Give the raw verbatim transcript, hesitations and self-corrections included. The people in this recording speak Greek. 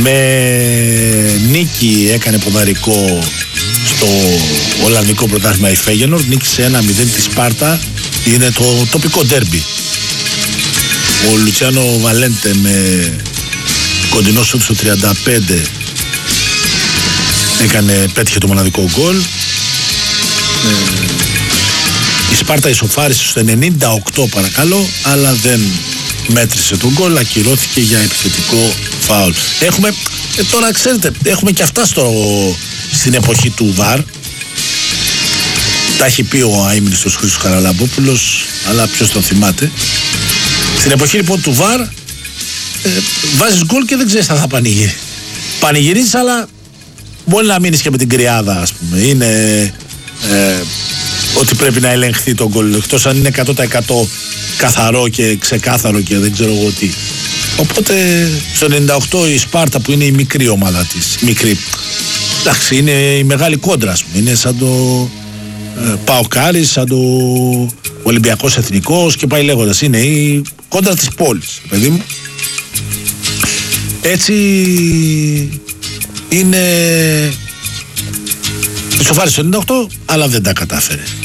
Με νίκη έκανε ποδαρικό στο Ολλανδικό Πρωτάθλημα η Φέγενορντ, νίκησε ένα μηδέν τη Σπάρτα, είναι το τοπικό ντέρμπι. Ο Λουτσιάνο Βαλέντε με κοντινό σουτ στο τριάντα πέντε έκανε, πέτυχε το μοναδικό γκολ. ε, η Σπάρτα ισοφάρισε στο ενενήντα οκτώ παρακαλώ, αλλά δεν μέτρησε τον γκολ, ακυρώθηκε για επιθετικό φάουλ. Έχουμε, ε, τώρα ξέρετε, έχουμε και αυτά στο, στην εποχή του βαρ. Τα έχει πει ο αείμνηστος Χρήστος Χαραλαμπόπουλος, αλλά ποιος τον θυμάται. Στην εποχή λοιπόν του βαρ, ε, βάζεις γκολ και δεν ξέρεις αν θα πανηγυρίσει. Πανηγυρίζεις, αλλά μπορεί να μείνεις και με την κρυάδα, ας πούμε. Είναι ε, ότι πρέπει να ελεγχθεί το γκολ, εκτός αν είναι εκατό τοις εκατό καθαρό και ξεκάθαρο και δεν ξέρω εγώ τι. Οπότε στο ενενήντα οκτώ η Σπάρτα, που είναι η μικρή ομάδα της, μικρή, εντάξει, είναι η μεγάλη κόντρα, ας πούμε. Είναι σαν το ε, ΠΑΟΚ, σαν το Ολυμπιακός Εθνικός και πάει λέγοντας. Είναι η κόντρα της πόλης, παιδί μου. Έτσι είναι. Ισοφάρισε το ενενήντα οκτώ, αλλά δεν τα κατάφερε.